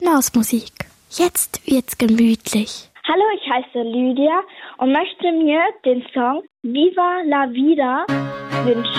Blasmusik. Jetzt wird's gemütlich. Hallo, ich heiße Lydia und möchte mir den Song Viva la Vida wünschen.